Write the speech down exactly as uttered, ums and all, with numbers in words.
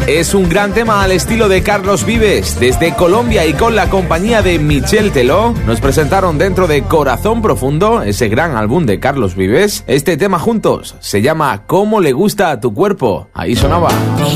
Es un gran tema al estilo de Carlos Vives. Desde Colombia y con la compañía de Michel Teló, nos presentaron dentro de Corazón Profundo, ese gran álbum de Carlos Vives, este tema juntos. Se llama ¿Cómo le gusta a tu cuerpo? Ahí sonaba.